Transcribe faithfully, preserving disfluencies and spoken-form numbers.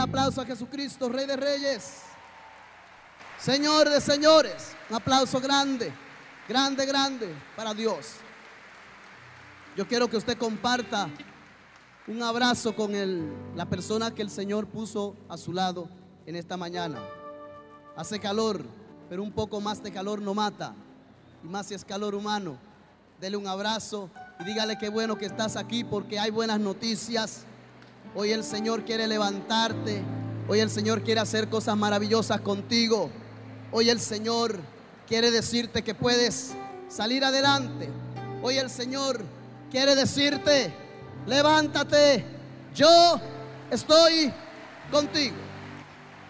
aplauso a Jesucristo, Rey de Reyes, Señor de señores. Un aplauso grande, grande, grande para Dios. Yo quiero que usted comparta un abrazo con el, la persona que el Señor puso a su lado en esta mañana. Hace calor, pero un poco más de calor no mata, y más si es calor humano. Dele un abrazo y dígale qué bueno que estás aquí, porque hay buenas noticias. Hoy el Señor quiere levantarte. Hoy el Señor quiere hacer cosas maravillosas contigo. Hoy el Señor quiere decirte que puedes salir adelante. Hoy el Señor quiere decirte: levántate, yo estoy contigo.